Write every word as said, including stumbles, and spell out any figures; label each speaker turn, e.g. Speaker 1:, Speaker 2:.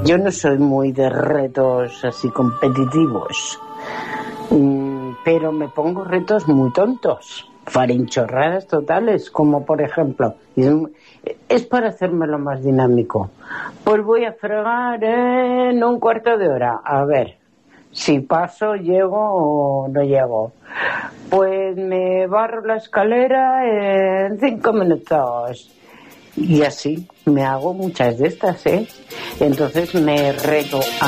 Speaker 1: yo no soy muy de retos así competitivos, mm, pero me pongo retos muy tontos, farinchorradas totales, como por ejemplo, es, es para hacérmelo más dinámico, pues voy a fregar en un cuarto de hora, a ver si paso, llego o no llego. Pues me barro la escalera en cinco minutos. Y así me hago muchas de estas, ¿eh? Entonces me reto a